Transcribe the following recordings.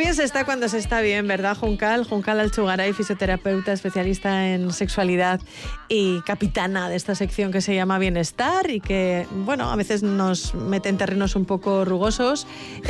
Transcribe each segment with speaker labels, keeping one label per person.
Speaker 1: Bien se está cuando se está bien, ¿verdad, Juncal? Juncal Alchugaray, fisioterapeuta, especialista en sexualidad y capitana de esta sección que se llama Bienestar y que, bueno, a veces nos mete en terrenos un poco rugosos,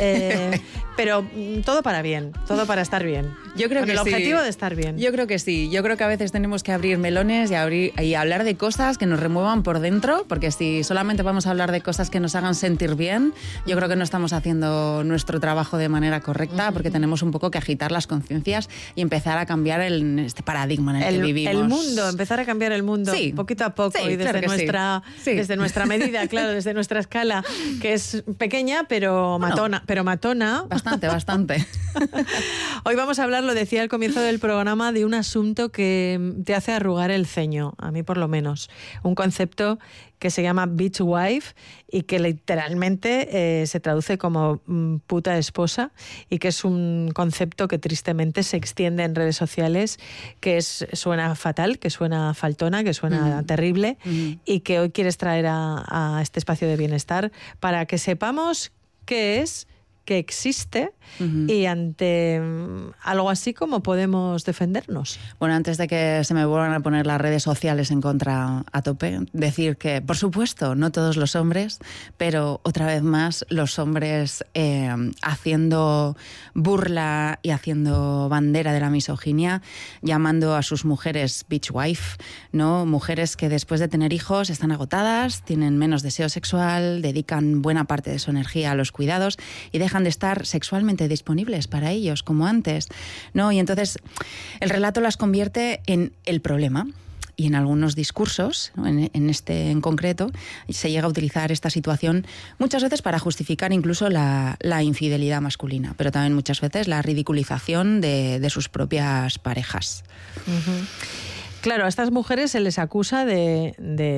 Speaker 1: pero todo para bien, todo para estar bien.
Speaker 2: Yo creo que
Speaker 1: el
Speaker 2: sí.
Speaker 1: objetivo de estar bien.
Speaker 2: Yo creo que sí. Yo creo que a veces tenemos que abrir melones y hablar de cosas que nos remuevan por dentro, porque si solamente vamos a hablar de cosas que nos hagan sentir bien, yo creo que no estamos haciendo nuestro trabajo de manera correcta, porque tenemos un poco que agitar las conciencias y empezar a cambiar este paradigma en el que vivimos.
Speaker 1: El mundo, empezar a cambiar el mundo,
Speaker 2: sí,
Speaker 1: poquito a poco, y desde,
Speaker 2: claro
Speaker 1: desde nuestra medida, claro, desde nuestra escala, que es pequeña, pero matona. Pero matona.
Speaker 2: Bastante.
Speaker 1: Hoy vamos a hablar, lo decía al comienzo del programa, de un asunto que te hace arrugar el ceño, a mí por lo menos. Un concepto que se llama Bitch Wife y que literalmente se traduce como puta esposa, y que es un concepto que tristemente se extiende en redes sociales, que suena fatal, que suena faltona, que suena terrible, y que hoy quieres traer a este espacio de bienestar para que sepamos qué es, que existe y ante algo así como podemos defendernos.
Speaker 2: Bueno, antes de que se me vuelvan a poner las redes sociales en contra a tope, decir que, por supuesto, no todos los hombres, pero otra vez más los hombres haciendo burla y haciendo bandera de la misoginia, llamando a sus mujeres bitch wife, ¿no? Mujeres que después de tener hijos están agotadas, tienen menos deseo sexual, dedican buena parte de su energía a los cuidados y dejan de estar sexualmente disponibles para ellos como antes, ¿no? Y entonces el relato las convierte en el problema. Y en algunos discursos, ¿no? en este en concreto, se llega a utilizar esta situación muchas veces para justificar incluso la infidelidad masculina, pero también muchas veces la ridiculización de sus propias parejas.
Speaker 1: Claro, a estas mujeres se les acusa de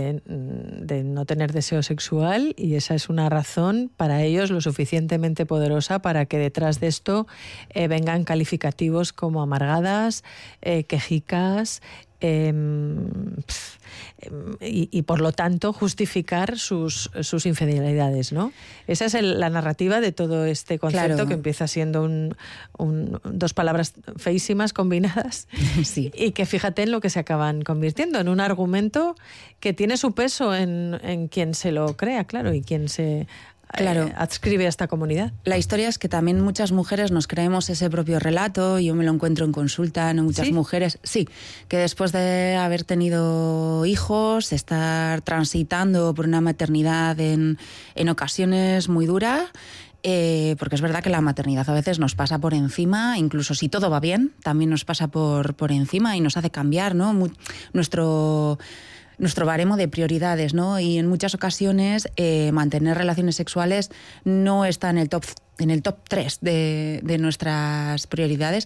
Speaker 1: no tener deseo sexual, y esa es una razón para ellos lo suficientemente poderosa para que detrás de esto vengan calificativos como amargadas, quejicas, y por lo tanto justificar sus infidelidades, ¿no? Esa es la narrativa de todo este concepto, claro, que empieza siendo dos palabras feísimas combinadas,
Speaker 2: sí,
Speaker 1: y que fíjate en lo que se acaban convirtiendo, en un argumento que tiene su peso en quien se lo crea, claro, y quien se adscribe a esta comunidad.
Speaker 2: La historia es que también muchas mujeres nos creemos ese propio relato. Yo me lo encuentro en consulta, ¿no? Muchas mujeres, sí, que después de haber tenido hijos, estar transitando por una maternidad en ocasiones muy dura, porque es verdad que la maternidad a veces nos pasa por encima, incluso si todo va bien, también nos pasa por encima y nos hace cambiar, ¿no? Nuestro baremo de prioridades, ¿no? Y en muchas ocasiones mantener relaciones sexuales no está en el top 3 de nuestras prioridades,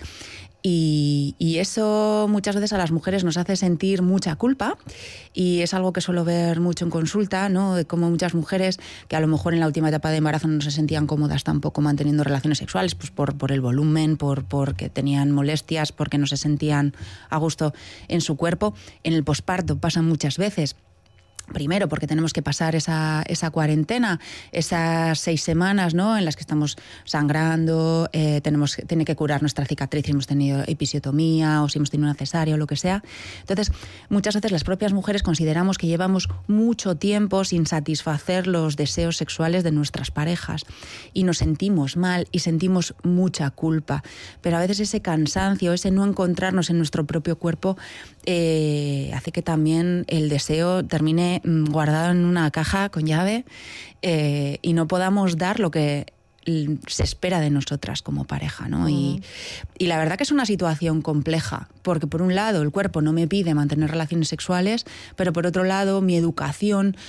Speaker 2: y eso muchas veces a las mujeres nos hace sentir mucha culpa, y es algo que suelo ver mucho en consulta, ¿no? De cómo muchas mujeres que a lo mejor en la última etapa de embarazo no se sentían cómodas tampoco manteniendo relaciones sexuales, pues por el volumen, porque tenían molestias, porque no se sentían a gusto en su cuerpo. En el posparto pasa muchas veces. Primero, porque tenemos que pasar esa cuarentena, esas 6 semanas, ¿no?, en las que estamos sangrando, tiene que curar nuestra cicatriz si hemos tenido episiotomía o si hemos tenido una cesárea o lo que sea. Entonces, muchas veces las propias mujeres consideramos que llevamos mucho tiempo sin satisfacer los deseos sexuales de nuestras parejas y nos sentimos mal y sentimos mucha culpa. Pero a veces ese cansancio, ese no encontrarnos en nuestro propio cuerpo, hace que también el deseo termine guardado en una caja con llave, y no podamos dar lo que se espera de nosotras como pareja, ¿no? Y la verdad que es una situación compleja, porque por un lado el cuerpo no me pide mantener relaciones sexuales, pero por otro lado mi educación,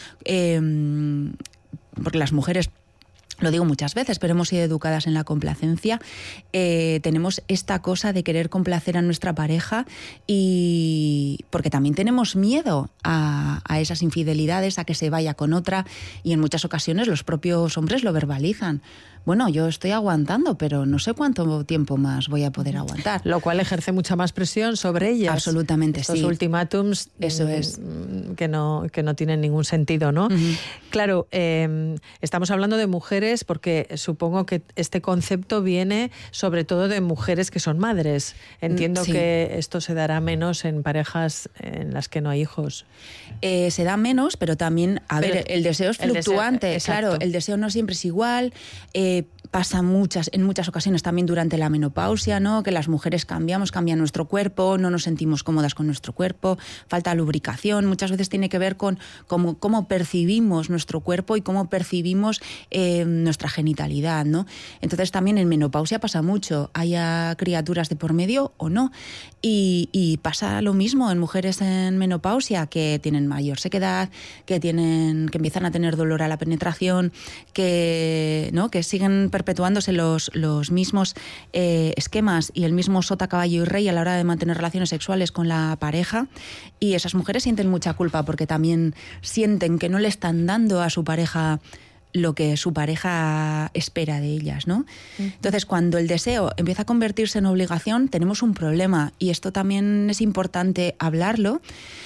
Speaker 2: porque las mujeres, lo digo muchas veces, pero hemos sido educadas en la complacencia, tenemos esta cosa de querer complacer a nuestra pareja, y porque también tenemos miedo a esas infidelidades, a que se vaya con otra, y en muchas ocasiones los propios hombres lo verbalizan. bueno, yo estoy aguantando, pero no sé cuánto tiempo más voy a poder aguantar.
Speaker 1: Lo cual ejerce mucha más presión sobre ellas.
Speaker 2: Absolutamente,
Speaker 1: estos
Speaker 2: sí.
Speaker 1: ultimátums
Speaker 2: Eso es.
Speaker 1: que no tienen ningún sentido, ¿no?
Speaker 2: Uh-huh.
Speaker 1: Claro, estamos hablando de mujeres porque supongo que este concepto viene sobre todo de mujeres que son madres. Entiendo
Speaker 2: sí.
Speaker 1: que esto se dará menos en parejas en las que no hay hijos.
Speaker 2: Se da menos, pero también, ver, el deseo es fluctuante. Claro, el deseo no siempre es igual. Pasa en muchas ocasiones también durante la menopausia, ¿no? Que las mujeres cambia nuestro cuerpo, no nos sentimos cómodas con nuestro cuerpo, falta lubricación, muchas veces tiene que ver con cómo percibimos nuestro cuerpo y cómo percibimos nuestra genitalidad, ¿no? Entonces también en menopausia pasa mucho, haya criaturas de por medio o no, y pasa lo mismo en mujeres en menopausia que tienen mayor sequedad, que empiezan a tener dolor a la penetración, que siguen perpetuándose los mismos esquemas y el mismo sota, caballo y rey a la hora de mantener relaciones sexuales con la pareja, y esas mujeres sienten mucha culpa porque también sienten que no le están dando a su pareja lo que su pareja espera de ellas, ¿no? Entonces, cuando el deseo empieza a convertirse en obligación, tenemos un problema, y esto también es importante hablarlo.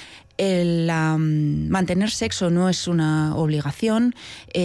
Speaker 2: Mantener sexo no es una obligación,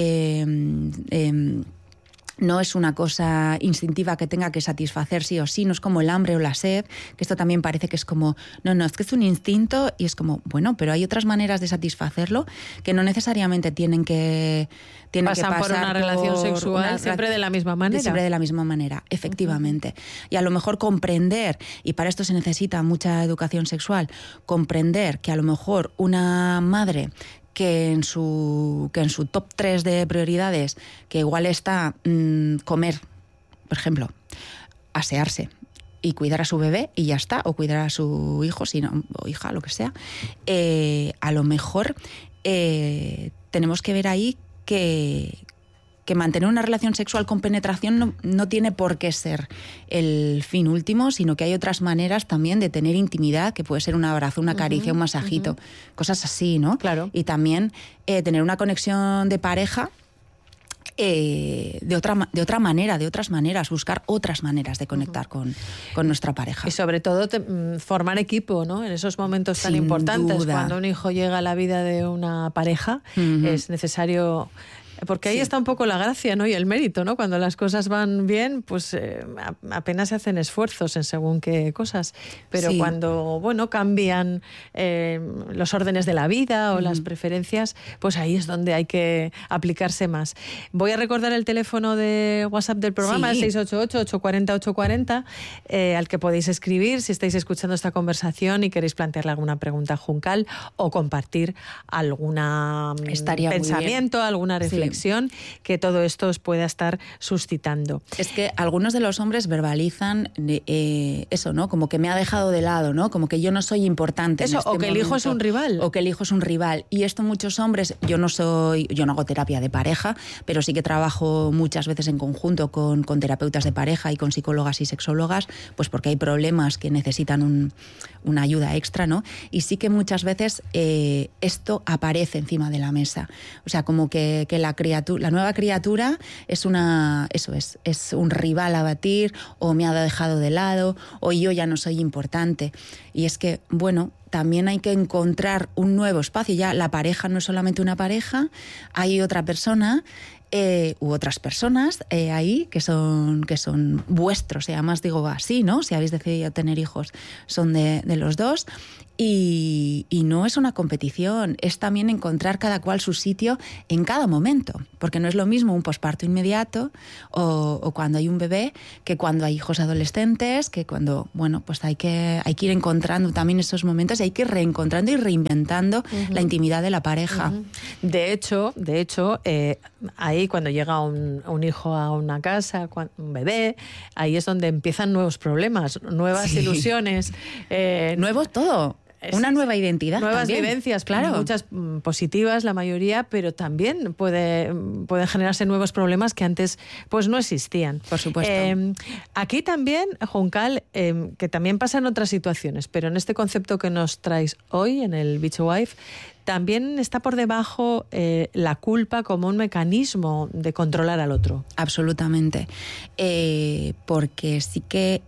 Speaker 2: no es una cosa instintiva que tenga que satisfacer sí o sí, no es como el hambre o la sed, que esto también parece que es como, no, es que es un instinto, y es como, bueno, pero hay otras maneras de satisfacerlo que no necesariamente tienen que pasar
Speaker 1: por una relación sexual siempre de la misma manera.
Speaker 2: Siempre de la misma manera, efectivamente. Y a lo mejor comprender, y para esto se necesita mucha educación sexual, comprender que a lo mejor una madre que en su top 3 de prioridades, que igual está comer, por ejemplo, asearse y cuidar a su bebé y ya está, o cuidar a su hijo o hija, lo que sea, a lo mejor tenemos que ver ahí que mantener una relación sexual con penetración no tiene por qué ser el fin último, sino que hay otras maneras también de tener intimidad, que puede ser un abrazo, una caricia, un masajito, cosas así, ¿no?
Speaker 1: Claro.
Speaker 2: Y también tener una conexión de pareja de otras maneras, buscar otras maneras de conectar con nuestra pareja.
Speaker 1: Y sobre todo formar equipo, ¿no? En esos momentos tan importantes, cuando un hijo llega a la vida de una pareja, es necesario... Porque ahí está un poco la gracia, ¿no? Y el mérito, ¿no? Cuando las cosas van bien, pues apenas se hacen esfuerzos en según qué cosas. Pero cuando, cambian los órdenes de la vida o las preferencias, pues ahí es donde hay que aplicarse más. Voy a recordar el teléfono de WhatsApp del programa, el 688-840-840, al que podéis escribir si estáis escuchando esta conversación y queréis plantearle alguna pregunta a Juncal o compartir algún pensamiento, alguna reflexión. Que todo esto os pueda estar suscitando.
Speaker 2: Es que algunos de los hombres verbalizan eso, ¿no? Como que me ha dejado de lado, ¿no? Como que yo no soy importante.
Speaker 1: Eso, o que el hijo es un rival.
Speaker 2: O que el hijo es un rival. Y esto muchos hombres, yo no hago terapia de pareja, pero sí que trabajo muchas veces en conjunto con terapeutas de pareja y con psicólogas y sexólogas, pues porque hay problemas que necesitan una ayuda extra, ¿no? Y sí que muchas veces esto aparece encima de la mesa. O sea, como que la nueva criatura es un rival a batir, o me ha dejado de lado, o yo ya no soy importante. Y es que, bueno, también hay que encontrar un nuevo espacio. Ya la pareja no es solamente una pareja, hay otra persona u otras personas ahí que son vuestros, y además digo así, ¿no? Si habéis decidido tener hijos, son de los dos. Y no es una competición, es también encontrar cada cual su sitio en cada momento, porque no es lo mismo un posparto inmediato o cuando hay un bebé que cuando hay hijos adolescentes, que cuando, pues hay que ir encontrando también esos momentos, y hay que ir reencontrando y reinventando la intimidad de la pareja.
Speaker 1: De hecho, ahí cuando llega un hijo a una casa, un bebé, ahí es donde empiezan nuevos problemas, nuevas ilusiones.
Speaker 2: Nuevo todo. una nueva identidad.
Speaker 1: Nuevas
Speaker 2: también.
Speaker 1: vivencias,
Speaker 2: claro.
Speaker 1: Muchas positivas, la mayoría, pero también pueden generarse nuevos problemas que antes pues no existían.
Speaker 2: Por supuesto.
Speaker 1: Aquí también, Juncal, que también pasa en otras situaciones, pero en este concepto que nos traes hoy, en el Beach Wife, también está por debajo la culpa como un mecanismo de controlar al otro.
Speaker 2: Absolutamente. Porque sí que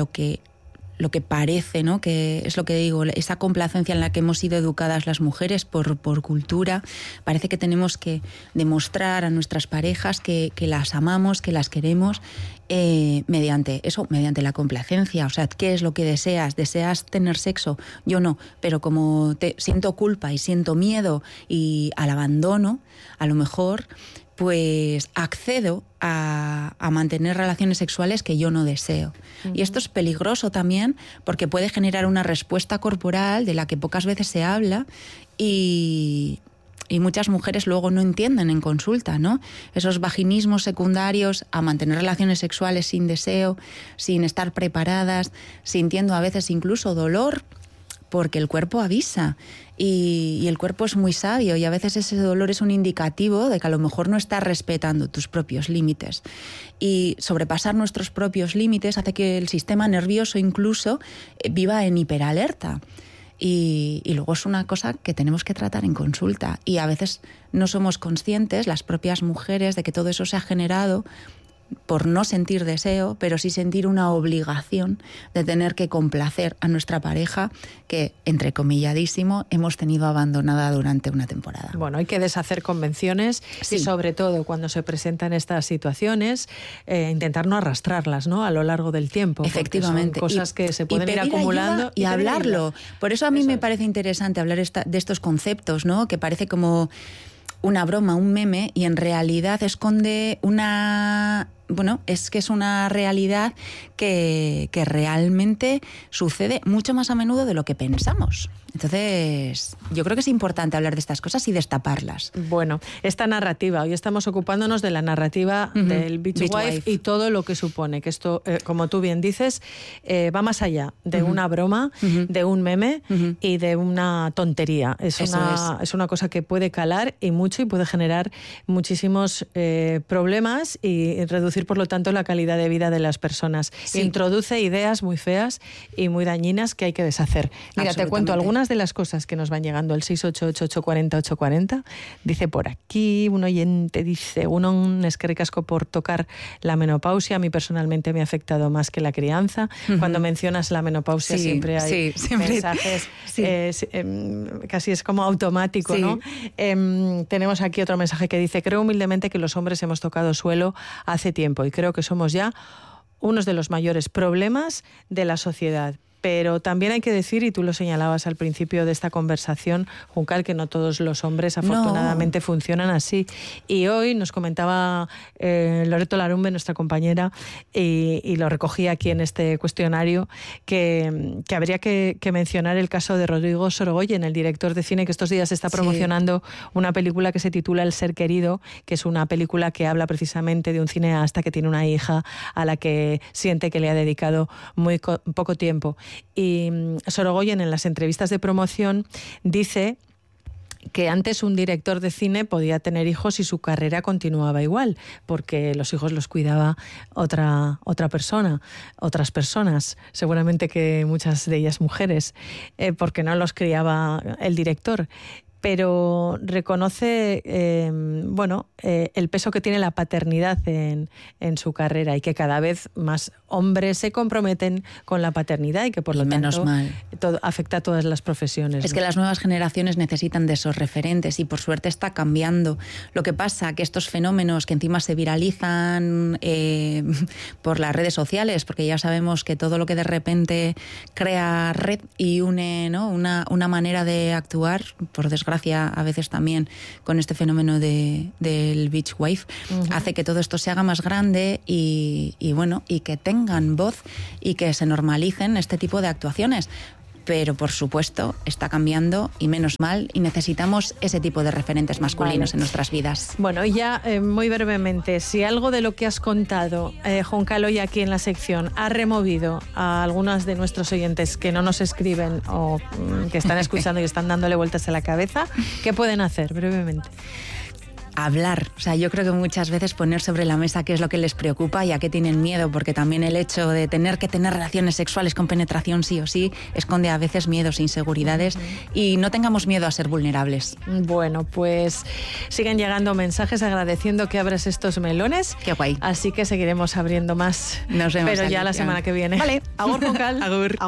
Speaker 2: lo que parece, ¿no? Que es lo que digo, esa complacencia en la que hemos sido educadas las mujeres por cultura, parece que tenemos que demostrar a nuestras parejas que las amamos, que las queremos, mediante la complacencia. O sea, ¿qué es lo que deseas? ¿Deseas tener sexo? Yo no, pero como siento culpa y siento miedo y al abandono, a lo mejor pues accedo a mantener relaciones sexuales que yo no deseo. Uh-huh. Y esto es peligroso también porque puede generar una respuesta corporal de la que pocas veces se habla y muchas mujeres luego no entienden en consulta, ¿no? Esos vaginismos secundarios a mantener relaciones sexuales sin deseo, sin estar preparadas, sintiendo a veces incluso dolor, porque el cuerpo avisa y el cuerpo es muy sabio y a veces ese dolor es un indicativo de que a lo mejor no estás respetando tus propios límites. Y sobrepasar nuestros propios límites hace que el sistema nervioso incluso viva en hiperalerta. Y luego es una cosa que tenemos que tratar en consulta y a veces no somos conscientes, las propias mujeres, de que todo eso se ha generado por no sentir deseo, pero sí sentir una obligación de tener que complacer a nuestra pareja que, entrecomilladísimo, hemos tenido abandonada durante una temporada.
Speaker 1: Bueno, hay que deshacer convenciones y sobre todo cuando se presentan estas situaciones, intentar no arrastrarlas, ¿no? A lo largo del tiempo.
Speaker 2: Efectivamente.
Speaker 1: Son cosas que se pueden ir acumulando.
Speaker 2: Y hablarlo. Por eso a mí me parece interesante hablar de estos conceptos, ¿no? Que parece como una broma, un meme, y en realidad esconde es una realidad que realmente sucede mucho más a menudo de lo que pensamos. Entonces, yo creo que es importante hablar de estas cosas y destaparlas.
Speaker 1: Bueno, esta narrativa, hoy estamos ocupándonos de la narrativa del Beach Wife y todo lo que supone, que esto, como tú bien dices, va más allá de una broma, de un meme y de una tontería. Es una cosa que puede calar y mucho y puede generar muchísimos problemas y reducir, por lo tanto, la calidad de vida de las personas. Sí. Introduce ideas muy feas y muy dañinas que hay que deshacer. Mira, te cuento algunas de las cosas que nos van llegando al 688-840-840. Dice por aquí, un oyente dice, un eskerrik-asko por tocar la menopausia. A mí personalmente me ha afectado más que la crianza. Cuando mencionas la menopausia siempre hay mensajes, casi es como automático, ¿no? Tenemos aquí otro mensaje que dice, creo humildemente que los hombres hemos tocado suelo hace tiempo y creo que somos ya unos de los mayores problemas de la sociedad. Pero también hay que decir, y tú lo señalabas al principio de esta conversación, Juncal, que no todos los hombres afortunadamente funcionan así. Y hoy nos comentaba Loreto Larumbe, nuestra compañera, y lo recogí aquí en este cuestionario, que habría que mencionar el caso de Rodrigo Sorogoyen, el director de cine que estos días está promocionando una película que se titula El ser querido, que es una película que habla precisamente de un cineasta que tiene una hija a la que siente que le ha dedicado muy poco tiempo. Y Sorogoyen, en las entrevistas de promoción, dice que antes un director de cine podía tener hijos y su carrera continuaba igual, porque los hijos los cuidaba otra persona, otras personas, seguramente que muchas de ellas mujeres, porque no los criaba el director. Pero reconoce el peso que tiene la paternidad en su carrera y que cada vez más hombres se comprometen con la paternidad y que por lo tanto afecta a todas las profesiones.
Speaker 2: Es que las nuevas generaciones necesitan de esos referentes y por suerte está cambiando. Lo que pasa que estos fenómenos que encima se viralizan por las redes sociales, porque ya sabemos que todo lo que de repente crea red y une, ¿no? una manera de actuar, por desgracia a veces también con este fenómeno del Beach Wife, hace que todo esto se haga más grande y que tengan voz y que se normalicen este tipo de actuaciones. pero por supuesto está cambiando y menos mal, y necesitamos ese tipo de referentes masculinos en nuestras vidas.
Speaker 1: Bueno, y ya muy brevemente, si algo de lo que has contado, Juncal, hoy aquí en la sección, ha removido a algunos de nuestros oyentes que no nos escriben o que están escuchando y están dándole vueltas a la cabeza, ¿qué pueden hacer brevemente?
Speaker 2: Hablar, o sea, yo creo que muchas veces poner sobre la mesa qué es lo que les preocupa y a qué tienen miedo, porque también el hecho de tener que tener relaciones sexuales con penetración sí o sí esconde a veces miedos, inseguridades, y no tengamos miedo a ser vulnerables.
Speaker 1: Bueno, pues siguen llegando mensajes agradeciendo que abres estos melones.
Speaker 2: Qué guay.
Speaker 1: Así que seguiremos abriendo más.
Speaker 2: Nos vemos,
Speaker 1: pero ya
Speaker 2: Alicia.
Speaker 1: la semana que viene.
Speaker 2: Vale.
Speaker 1: Agur, Juncal.
Speaker 2: Agur.